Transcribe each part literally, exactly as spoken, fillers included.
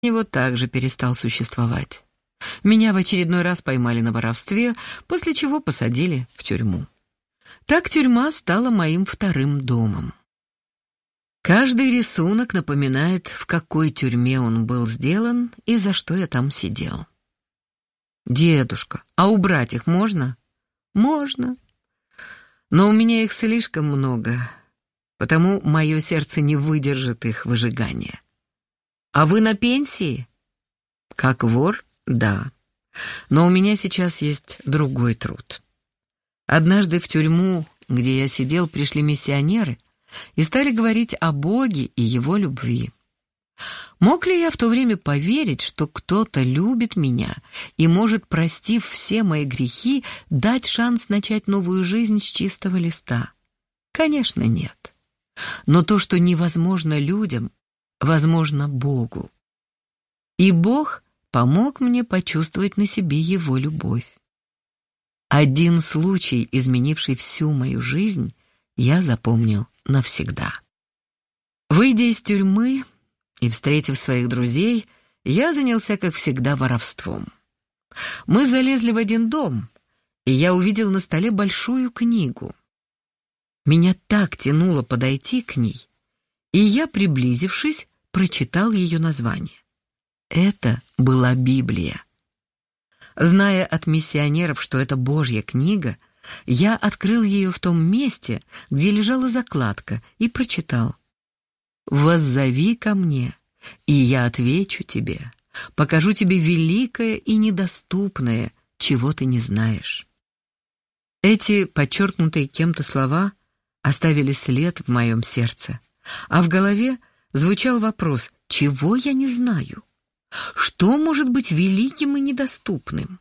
него также перестал существовать. Меня в очередной раз поймали на воровстве, после чего посадили в тюрьму. Так тюрьма стала моим вторым домом. Каждый рисунок напоминает, в какой тюрьме он был сделан и за что я там сидел. «Дедушка, а убрать их можно?» «Можно. Но у меня их слишком много, потому мое сердце не выдержит их выжигания». «А вы на пенсии?» «Как вор, да. Но у меня сейчас есть другой труд. Однажды в тюрьму, где я сидел, пришли миссионеры и стали говорить о Боге и Его любви. Мог ли я в то время поверить, что кто-то любит меня и может, простив все мои грехи, дать шанс начать новую жизнь с чистого листа? Конечно, нет. Но то, что невозможно людям, возможно Богу. И Бог помог мне почувствовать на себе Его любовь. Один случай, изменивший всю мою жизнь, я запомнил навсегда. Выйдя из тюрьмы и встретив своих друзей, я занялся, как всегда, воровством. Мы залезли в один дом, и я увидел на столе большую книгу. Меня так тянуло подойти к ней, и я, приблизившись, прочитал ее название. Это была Библия. Зная от миссионеров, что это Божья книга, я открыл ее в том месте, где лежала закладка, и прочитал: «Воззови ко мне, и я отвечу тебе, покажу тебе великое и недоступное, чего ты не знаешь». Эти подчеркнутые кем-то слова оставили след в моем сердце, а в голове звучал вопрос: чего я не знаю? Что может быть великим и недоступным?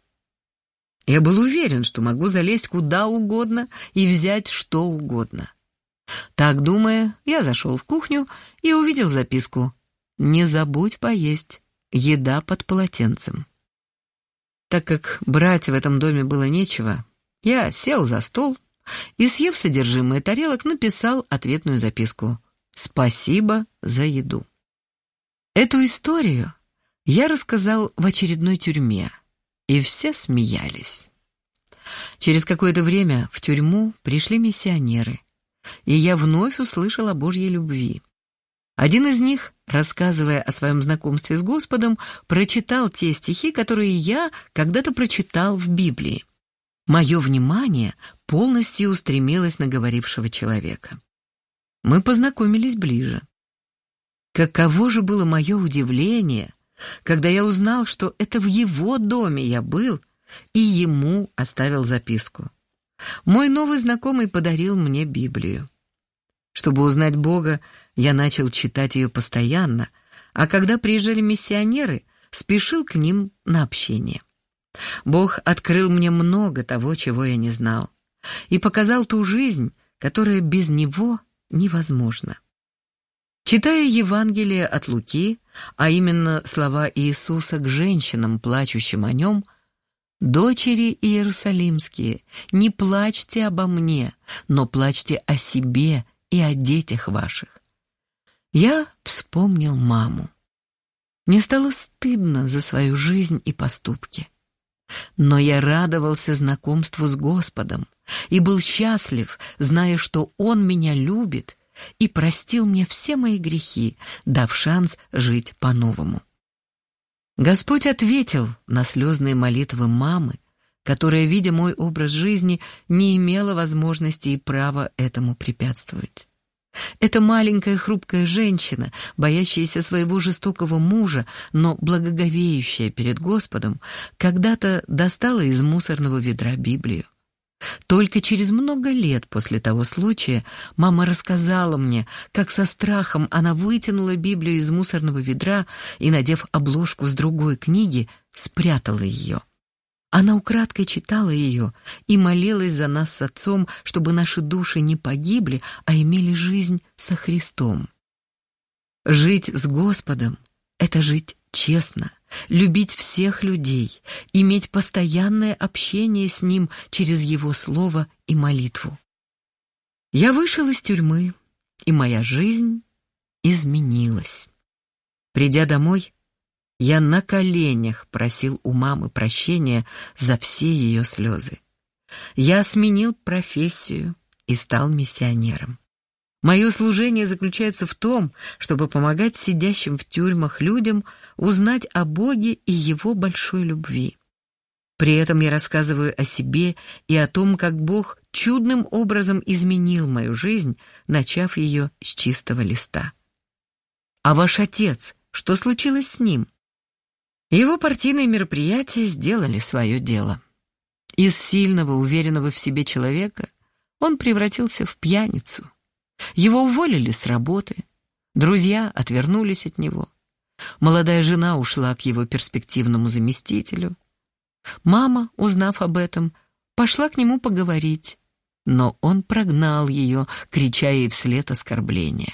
Я был уверен, что могу залезть куда угодно и взять что угодно. Так думая, я зашел в кухню и увидел записку: «Не забудь поесть, еда под полотенцем». Так как брать в этом доме было нечего, я сел за стол и, съев содержимое тарелок, написал ответную записку: «Спасибо за еду». Эту историю я рассказал в очередной тюрьме, и все смеялись. Через какое-то время в тюрьму пришли миссионеры, и я вновь услышал о Божьей любви. Один из них, рассказывая о своем знакомстве с Господом, прочитал те стихи, которые я когда-то прочитал в Библии. Мое внимание полностью устремилось на говорившего человека. Мы познакомились ближе. Каково же было мое удивление, когда я узнал, что это в его доме я был и ему оставил записку. Мой новый знакомый подарил мне Библию. Чтобы узнать Бога, я начал читать ее постоянно, а когда приезжали миссионеры, спешил к ним на общение. Бог открыл мне много того, чего я не знал, и показал ту жизнь, которая без Него невозможна. Читая Евангелие от Луки, а именно слова Иисуса к женщинам, плачущим о Нем: «Дочери иерусалимские, не плачьте обо мне, но плачьте о себе и о детях ваших», я вспомнил маму. Мне стало стыдно за свою жизнь и поступки. Но я радовался знакомству с Господом и был счастлив, зная, что Он меня любит и простил мне все мои грехи, дав шанс жить по-новому. Господь ответил на слезные молитвы мамы, которая, видя мой образ жизни, не имела возможности и права этому препятствовать. Эта маленькая хрупкая женщина, боящаяся своего жестокого мужа, но благоговеющая перед Господом, когда-то достала из мусорного ведра Библию. Только через много лет после того случая мама рассказала мне, как со страхом она вытянула Библию из мусорного ведра и, надев обложку с другой книги, спрятала ее. Она украдкой читала ее и молилась за нас с отцом, чтобы наши души не погибли, а имели жизнь со Христом. Жить с Господом — это жить честно, любить всех людей, иметь постоянное общение с Ним через Его Слово и молитву. Я вышел из тюрьмы, и моя жизнь изменилась. Придя домой, Я на коленях просил у мамы прощения за все ее слезы. Я сменил профессию и стал миссионером. Мое служение заключается в том, чтобы помогать сидящим в тюрьмах людям узнать о Боге и Его большой любви. При этом я рассказываю о себе и о том, как Бог чудным образом изменил мою жизнь, начав ее с чистого листа. А ваш отец, что случилось с ним? Его партийные мероприятия сделали свое дело. Из сильного, уверенного в себе человека он превратился в пьяницу. Его уволили с работы, друзья отвернулись от него. Молодая жена ушла к его перспективному заместителю. Мама, узнав об этом, пошла к нему поговорить, но он прогнал ее, крича ей вслед оскорбления.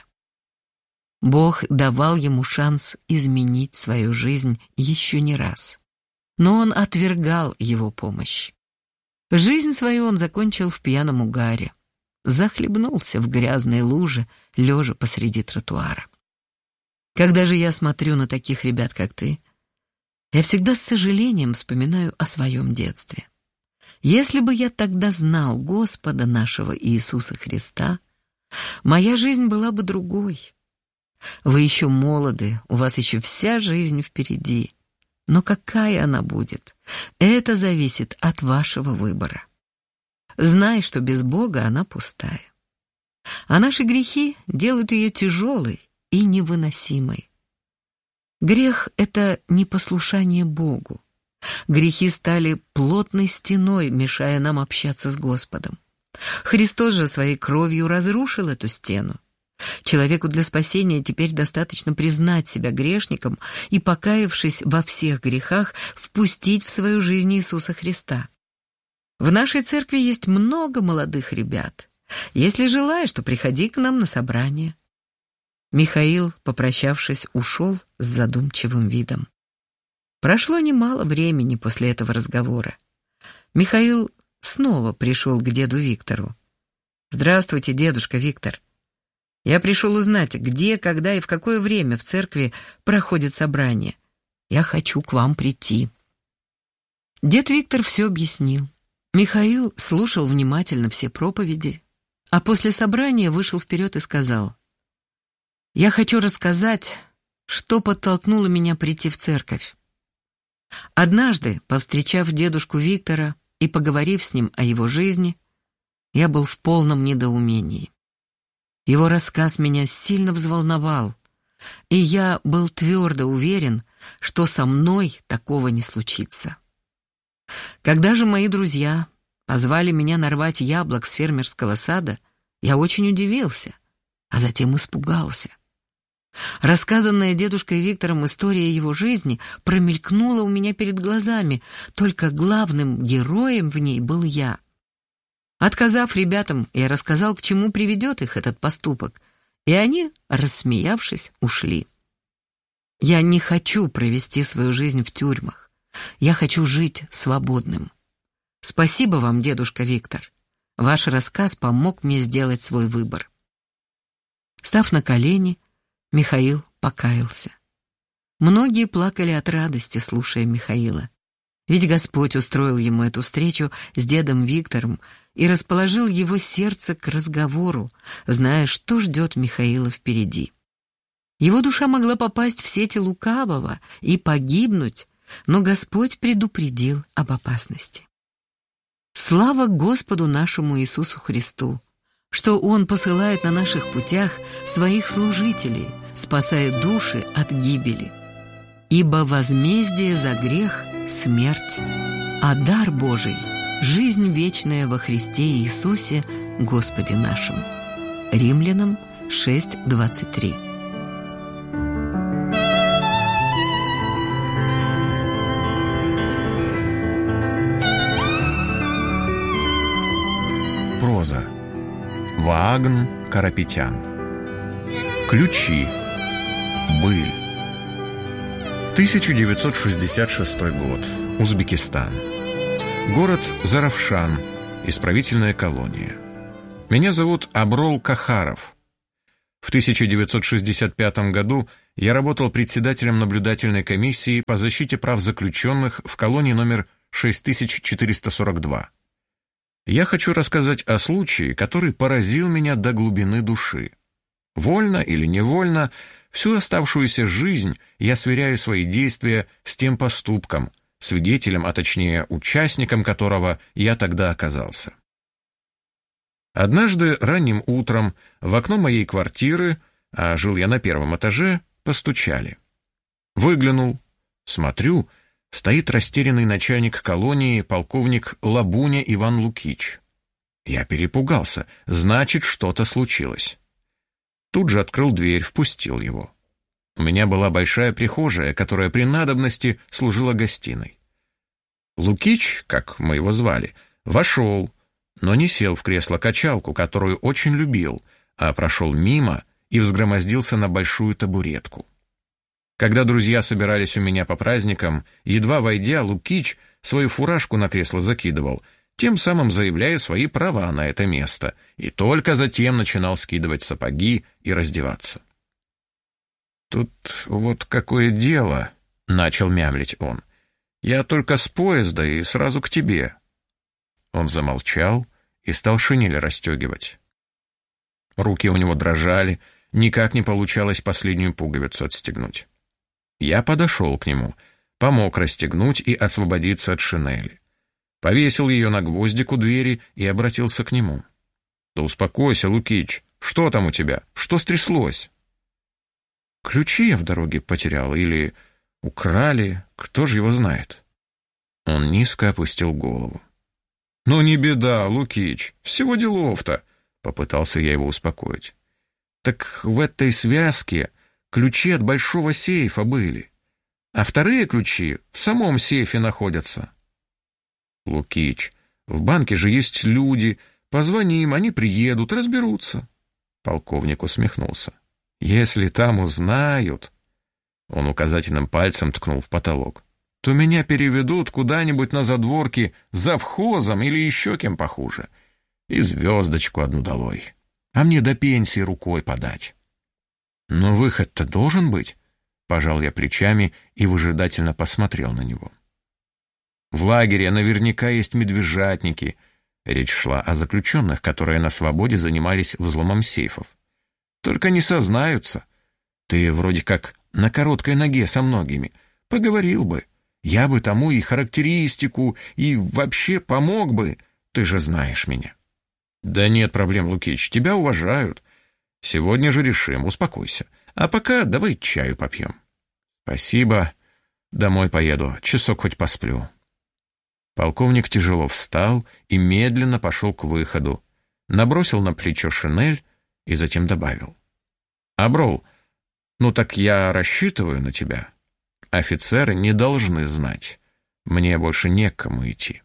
Бог давал ему шанс изменить свою жизнь еще не раз, но он отвергал его помощь. Жизнь свою он закончил в пьяном угаре, захлебнулся в грязной луже, лежа посреди тротуара. Когда же я смотрю на таких ребят, как ты, я всегда с сожалением вспоминаю о своем детстве. Если бы я тогда знал Господа нашего Иисуса Христа, моя жизнь была бы другой. Вы еще молоды, у вас еще вся жизнь впереди. Но какая она будет, это зависит от вашего выбора. Знай, что без Бога она пустая. А наши грехи делают ее тяжелой и невыносимой. Грех — это непослушание Богу. Грехи стали плотной стеной, мешая нам общаться с Господом. Христос же своей кровью разрушил эту стену. Человеку для спасения теперь достаточно признать себя грешником и, покаявшись во всех грехах, впустить в свою жизнь Иисуса Христа. В нашей церкви есть много молодых ребят. Если желаешь, то приходи к нам на собрание. Михаил, попрощавшись, ушел с задумчивым видом. Прошло немало времени после этого разговора. Михаил снова пришел к деду Виктору. «Здравствуйте, дедушка Виктор. Я пришел узнать, где, когда и в какое время в церкви проходит собрание. Я хочу к вам прийти». Дед Виктор все объяснил. Михаил слушал внимательно все проповеди, а после собрания вышел вперед и сказал: «Я хочу рассказать, что подтолкнуло меня прийти в церковь. Однажды, повстречав дедушку Виктора и поговорив с ним о его жизни, я был в полном недоумении. Его рассказ меня сильно взволновал, и я был твердо уверен, что со мной такого не случится. Когда же мои друзья позвали меня нарвать яблок с фермерского сада, я очень удивился, а затем испугался. Рассказанная дедушкой Виктором история его жизни промелькнула у меня перед глазами, только главным героем в ней был я. Отказав ребятам, я рассказал, к чему приведет их этот поступок, и они, рассмеявшись, ушли. Я не хочу провести свою жизнь в тюрьмах. Я хочу жить свободным. Спасибо вам, дедушка Виктор. Ваш рассказ помог мне сделать свой выбор». Став на колени, Михаил покаялся. Многие плакали от радости, слушая Михаила. Ведь Господь устроил ему эту встречу с дедом Виктором и расположил его сердце к разговору, зная, что ждет Михаила впереди. Его душа могла попасть в сети лукавого и погибнуть, но Господь предупредил об опасности. Слава Господу нашему Иисусу Христу, что Он посылает на наших путях своих служителей, спасая души от гибели. Ибо возмездие за грех — смерть, а дар Божий — жизнь вечная во Христе Иисусе, Господе нашим. Римлянам шесть двадцать три. Проза. Ваагн Карапетян. Ключи. Быль. тысяча девятьсот шестьдесят шестой год. Узбекистан. Город Заравшан. Исправительная колония. Меня зовут Аброл Кахаров. В тысяча девятьсот шестьдесят пятом году я работал председателем наблюдательной комиссии по защите прав заключенных в колонии номер шесть тысяч четыреста сорок два. Я хочу рассказать о случае, который поразил меня до глубины души. Вольно или невольно, всю оставшуюся жизнь я сверяю свои действия с тем поступком, свидетелем, а точнее участником которого я тогда оказался. Однажды ранним утром в окно моей квартиры, а жил я на первом этаже, постучали. Выглянул, смотрю, стоит растерянный начальник колонии, полковник Лабуня Иван Лукич. Я перепугался, значит, что-то случилось. Тут же открыл дверь, впустил его. У меня была большая прихожая, которая при надобности служила гостиной. Лукич, как мы его звали, вошел, но не сел в кресло-качалку, которую очень любил, а прошел мимо и взгромоздился на большую табуретку. Когда друзья собирались у меня по праздникам, едва войдя, Лукич свою фуражку на кресло закидывал, тем самым заявляя свои права на это место, и только затем начинал скидывать сапоги и раздеваться. «Тут вот какое дело», — начал мямлить он. «Я только с поезда и сразу к тебе». Он замолчал и стал шинель расстегивать. Руки у него дрожали, никак не получалось последнюю пуговицу отстегнуть. Я подошел к нему, помог расстегнуть и освободиться от шинели. Повесил ее на гвоздик у двери и обратился к нему. «Да успокойся, Лукич, что там у тебя? Что стряслось?» «Ключи я в дороге потерял или украли, кто же его знает?» Он низко опустил голову. «Ну не беда, Лукич, всего делов-то», — попытался я его успокоить. «Так в этой связке ключи от большого сейфа были, а вторые ключи в самом сейфе находятся». «Лукич, в банке же есть люди, позвони им, они приедут, разберутся». Полковник усмехнулся. «Если там узнают...» Он указательным пальцем ткнул в потолок. «То меня переведут куда-нибудь на задворки завхозом или еще кем похуже. И звездочку одну долой. А мне до пенсии рукой подать». «Но выход-то должен быть», — пожал я плечами и выжидательно посмотрел на него. «В лагере наверняка есть медвежатники». Речь шла о заключенных, которые на свободе занимались взломом сейфов. «Только не сознаются. Ты вроде как на короткой ноге со многими. Поговорил бы. Я бы тому и характеристику, и вообще помог бы. Ты же знаешь меня». «Да нет проблем, Лукич, тебя уважают. Сегодня же решим, успокойся. А пока давай чаю попьем». «Спасибо. Домой поеду, часок хоть посплю». Полковник тяжело встал и медленно пошел к выходу, набросил на плечо шинель и затем добавил. «Аброл, ну так я рассчитываю на тебя. Офицеры не должны знать. Мне больше не к кому идти».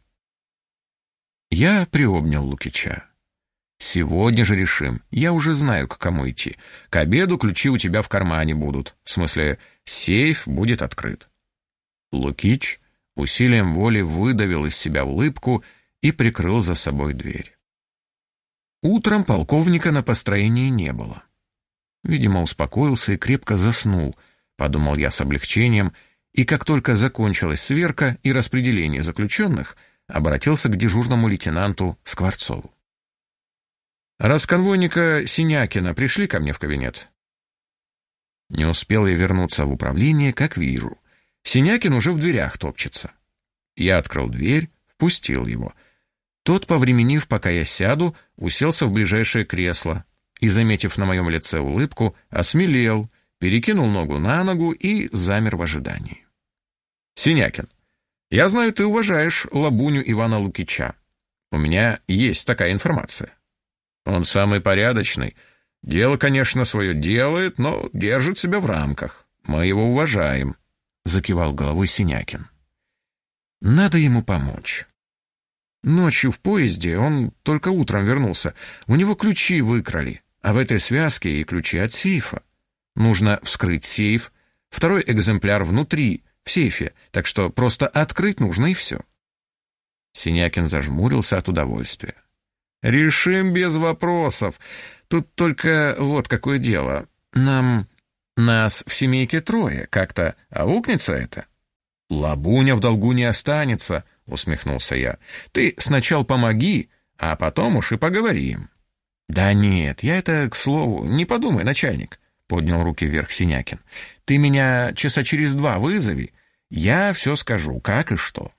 Я приобнял Лукича. «Сегодня же решим. Я уже знаю, к кому идти. К обеду ключи у тебя в кармане будут. В смысле, сейф будет открыт». Лукич усилием воли выдавил из себя улыбку и прикрыл за собой дверь. Утром полковника на построении не было. Видимо, успокоился и крепко заснул, подумал я с облегчением, и как только закончилась сверка и распределение заключенных, обратился к дежурному лейтенанту Скворцову. «Расконвойника Синякина пришли ко мне в кабинет?» Не успел я вернуться в управление, как вижу. Синякин уже в дверях топчется. Я открыл дверь, впустил его. Тот, повременив, пока я сяду, уселся в ближайшее кресло и, заметив на моем лице улыбку, осмелел, перекинул ногу на ногу и замер в ожидании. «Синякин, я знаю, ты уважаешь Лабуню Ивана Лукича. У меня есть такая информация. Он самый порядочный. Дело, конечно, свое делает, но держит себя в рамках. Мы его уважаем», — закивал головой Синякин. «Надо ему помочь. Ночью в поезде, он только утром вернулся, у него ключи выкрали, а в этой связке и ключи от сейфа. Нужно вскрыть сейф, второй экземпляр внутри, в сейфе, так что просто открыть нужно и все». Синякин зажмурился от удовольствия. «Решим без вопросов. Тут только вот какое дело. Нам... Нас в семейке трое. Как-то аукнется это?» «Лабуня в долгу не останется», — усмехнулся я. «Ты сначала помоги, а потом уж и поговорим». «Да нет, я это, к слову, не подумай, начальник», — поднял руки вверх Синякин. «Ты меня часа через два вызови, я все скажу, как и что».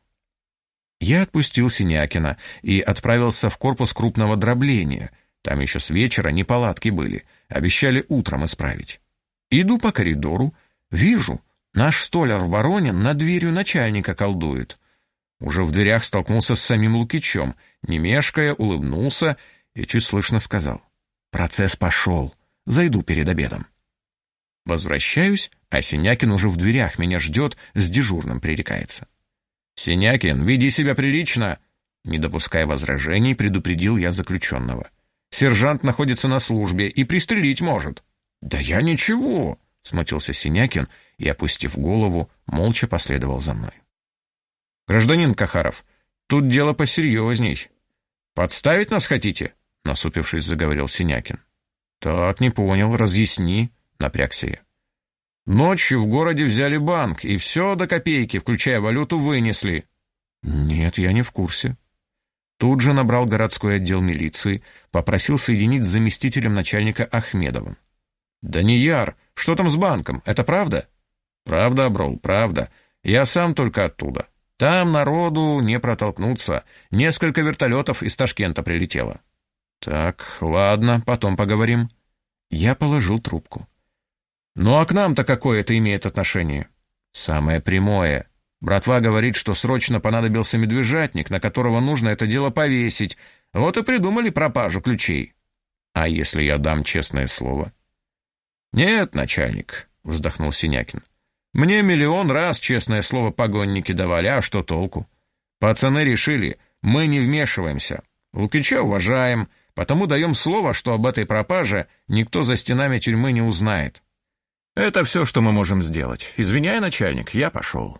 Я отпустил Синякина и отправился в корпус крупного дробления. Там еще с вечера неполадки были, обещали утром исправить. Иду по коридору, вижу, наш столяр Воронин над дверью начальника колдует. Уже в дверях столкнулся с самим Лукичем, не мешкая, улыбнулся и чуть слышно сказал: «Процесс пошел, зайду перед обедом». Возвращаюсь, а Синякин уже в дверях меня ждет, с дежурным пререкается. «Синякин, веди себя прилично!» Не допуская возражений, предупредил я заключенного. «Сержант находится на службе и пристрелить может». «Да я ничего!» — смутился Синякин и, опустив голову, молча последовал за мной. «Гражданин Кахаров, тут дело посерьезней. Подставить нас хотите?» — насупившись, заговорил Синякин. «Так, не понял, разъясни», — напрягся я. «Ночью в городе взяли банк, и все до копейки, включая валюту, вынесли». «Нет, я не в курсе». Тут же набрал городской отдел милиции, попросил соединить с заместителем начальника Ахмедовым. «Данияр, что там с банком? Это правда?» «Правда, Аброл, правда. Я сам только оттуда. Там народу не протолкнуться. Несколько вертолетов из Ташкента прилетело». «Так, ладно, потом поговорим». Я положил трубку. «Ну а к нам-то какое это имеет отношение?» «Самое прямое. Братва говорит, что срочно понадобился медвежатник, на которого нужно это дело повесить. Вот и придумали пропажу ключей». «А если я дам честное слово?» «Нет, начальник», — вздохнул Синякин. «Мне миллион раз честное слово погонники давали, а что толку? Пацаны решили, мы не вмешиваемся. Лукича уважаем, потому даем слово, что об этой пропаже никто за стенами тюрьмы не узнает. Это все, что мы можем сделать. Извиняй, начальник, я пошел».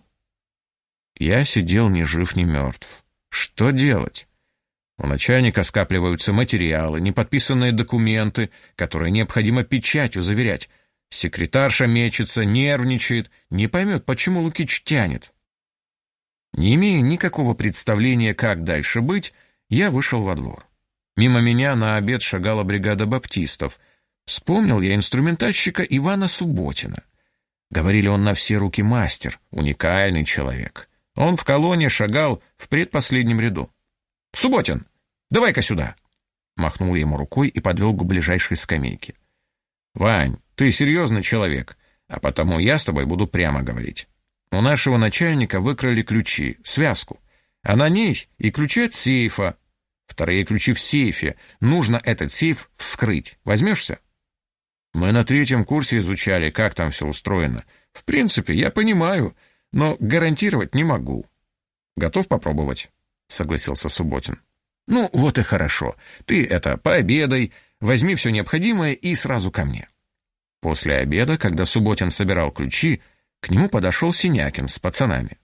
Я сидел ни жив, ни мертв. Что делать? У начальника скапливаются материалы, неподписанные документы, которые необходимо печатью заверять. Секретарша мечется, нервничает, не поймет, почему Лукич тянет. Не имея никакого представления, как дальше быть, я вышел во двор. Мимо меня на обед шагала бригада баптистов. Вспомнил я инструментальщика Ивана Субботина. Говорили, он на все руки мастер, уникальный человек. Он в колонне шагал в предпоследнем ряду. «Субботин, давай-ка сюда!» Махнул ему рукой и подвел к ближайшей скамейке. «Вань, ты серьезный человек, а потому я с тобой буду прямо говорить. У нашего начальника выкрали ключи, связку, а на ней и ключи от сейфа. Вторые ключи в сейфе. Нужно этот сейф вскрыть. Возьмешься?» «Мы на третьем курсе изучали, как там все устроено. В принципе, я понимаю, но гарантировать не могу». «Готов попробовать?» — согласился Субботин. «Ну, вот и хорошо. Ты это, пообедай, возьми все необходимое и сразу ко мне». После обеда, когда Субботин собирал ключи, к нему подошел Синякин с пацанами.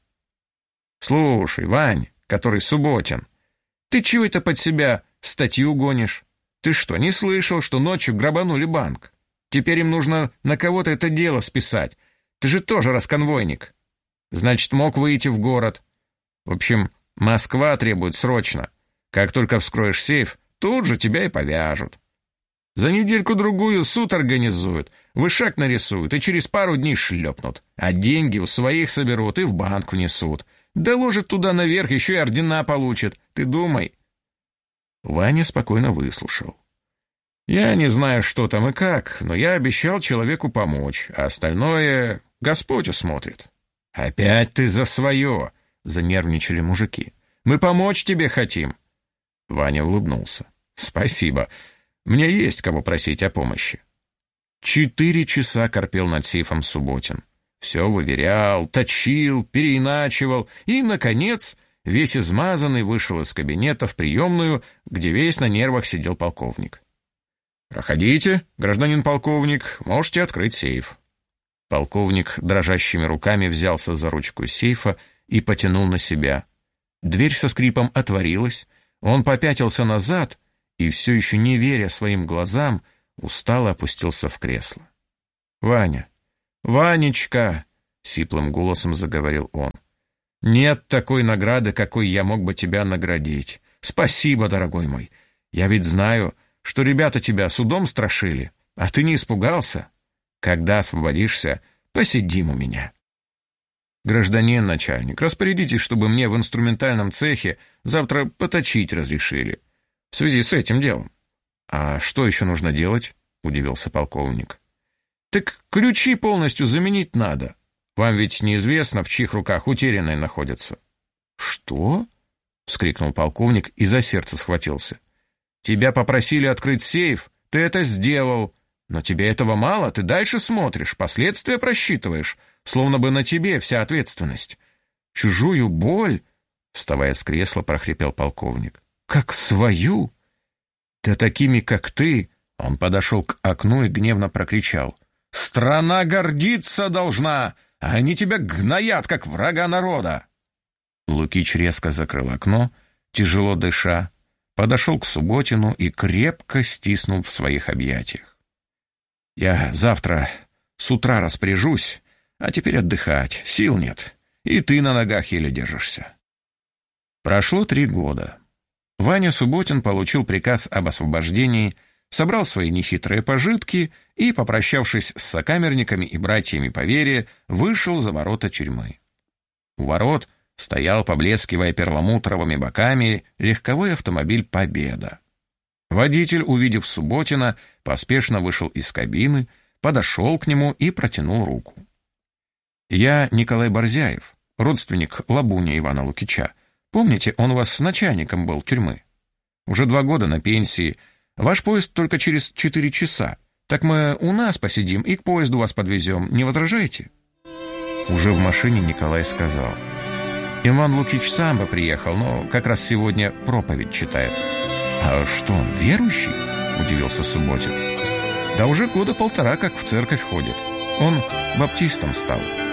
«Слушай, Вань, который Субботин, ты чего это под себя статью гонишь? Ты что, не слышал, что ночью грабанули банк? Теперь им нужно на кого-то это дело списать. Ты же тоже расконвойник. Значит, мог выйти в город. В общем, Москва требует срочно. Как только вскроешь сейф, тут же тебя и повяжут. За недельку-другую суд организуют, вышаг нарисуют и через пару дней шлепнут. А деньги у своих соберут и в банк внесут. Доложит туда наверх, еще и ордена получит. Ты думай». Ваня спокойно выслушал. «Я не знаю, что там и как, но я обещал человеку помочь, а остальное Господь усмотрит». «Опять ты за свое!» — занервничали мужики. «Мы помочь тебе хотим». Ваня улыбнулся. «Спасибо. Мне есть кого просить о помощи». Четыре часа корпел над сейфом Субботин. Все выверял, точил, переиначивал и, наконец, весь измазанный вышел из кабинета в приемную, где весь на нервах сидел полковник. «Проходите, гражданин полковник, можете открыть сейф». Полковник дрожащими руками взялся за ручку сейфа и потянул на себя. Дверь со скрипом отворилась, он попятился назад и, все еще не веря своим глазам, устало опустился в кресло. «Ваня, Ванечка!» — сиплым голосом заговорил он. «Нет такой награды, какой я мог бы тебя наградить. Спасибо, дорогой мой. Я ведь знаю, что ребята тебя судом страшили, а ты не испугался. Когда освободишься, посидим у меня». «Гражданин начальник, распорядитесь, чтобы мне в инструментальном цехе завтра поточить разрешили. В связи с этим делом». «А что еще нужно делать?» — удивился полковник. «Так ключи полностью заменить надо. Вам ведь неизвестно, в чьих руках утерянные находятся». «Что?» — вскрикнул полковник и за сердце схватился. «Тебя попросили открыть сейф, ты это сделал. Но тебе этого мало, ты дальше смотришь, последствия просчитываешь, словно бы на тебе вся ответственность. Чужую боль?» — вставая с кресла, прохрипел полковник. «Как свою?» «Да такими, как ты!» — он подошел к окну и гневно прокричал. «Страна гордиться должна, а они тебя гноят, как врага народа!» Лукич резко закрыл окно, тяжело дыша, подошел к Субботину и крепко стиснул в своих объятиях. «Я завтра с утра распоряжусь, а теперь отдыхать, сил нет, и ты на ногах еле держишься». Прошло три года. Ваня Субботин получил приказ об освобождении, собрал свои нехитрые пожитки и, попрощавшись с сокамерниками и братьями по вере, вышел за ворота тюрьмы. У ворот стоял, поблескивая перламутровыми боками, легковой автомобиль «Победа». Водитель, увидев Субботина, поспешно вышел из кабины, подошел к нему и протянул руку. «Я Николай Борзяев, родственник Лабуня Ивана Лукича. Помните, он у вас с начальником был тюрьмы? Уже два года на пенсии. Ваш поезд только через четыре часа. Так мы у нас посидим и к поезду вас подвезем. Не возражаете?» Уже в машине Николай сказал: «Иван Лукич сам бы приехал, но как раз сегодня проповедь читает». «А что, он верующий?» — удивился Субботин. «Да уже года полтора как в церковь ходит. Он баптистом стал».